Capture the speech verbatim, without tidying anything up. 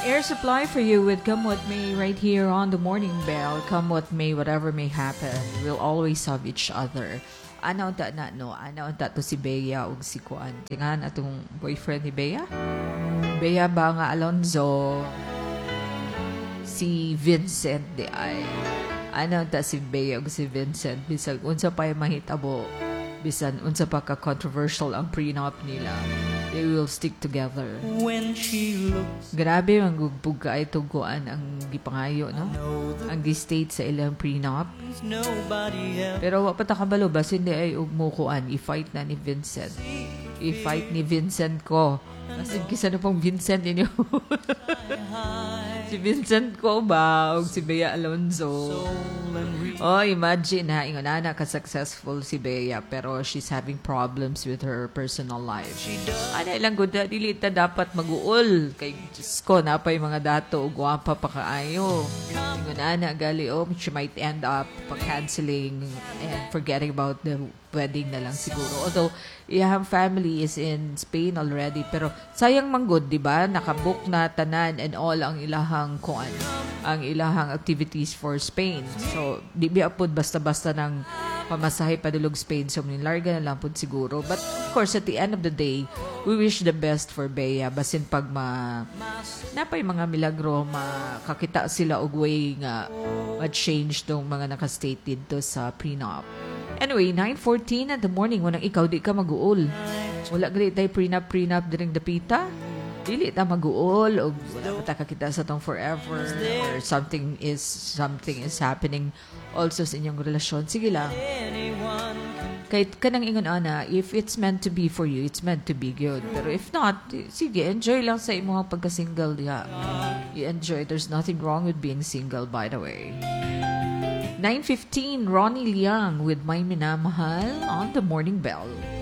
Air supply for you with Come What May right here on the Morning Bell. Come what may, whatever may happen, we'll always have each other. Ano ta na no? Ano ta to si Bea ug si Kuan? Tingan atong boyfriend ni Bea? Bea ba nga Alonzo? Si Vincent di ay. Ano ta si Bea ug si Vincent bisag unsa pa yung mahitabo? Bisan unsa pa ka controversial ang prenup nila. They will stick together. When she looks, grabe ang gugbog ka ay tuguan ang gipangayo, no? Ang gi-state sa ilang prenup. Pero wa pa ta kabalo basin di ay ugmukuan i-fight na ni Vincent. I-fight ni Vincent ko. Kasi kisa na pong Vincent ninyo. Si Vincent ko ba o si Bea Alonzo. Oh, imagine ha, ingon na ka-successful si Bea pero she's having problems with her personal life. Ano ilang good na, dili ta dapat mag-uol. Kay Diyos ko, napay mga dato o guwapa pa kaayo. Ingon na gali, oh, she might end up pa-canceling and forgetting about the wedding na lang siguro. Although, iyang family is in Spain already. Pero, sayang manggod, di ba? Nakabook na tanan and all ang ilahang kuan, ang ilahang activities for Spain. So, di ba po basta-basta ng pamasahe padulog Spain. So, nilarga na lang po siguro. But, of course, at the end of the day, we wish the best for Bea. Basin pag ma... Napay mga milagro, makakita sila og way nga ma-change tong mga nakastate dito sa prenup. Anyway, nine fourteen at the morning, wanang ikaw di ka mag-uol. Wala gali tayo prenup-prenup diring dapita. Dili ta mag-uol o wala pa kakita sa tong forever or something is something is happening also sa inyong relasyon. Sige lang. Kahit kanang ingon ana, if it's meant to be for you, it's meant to be good. Pero if not, sige, enjoy lang sa imong pagka-single diha. You enjoy. There's nothing wrong with being single, by the way. nine fifteen, Ronnie Liang with My Minamahal on the Morning Bell.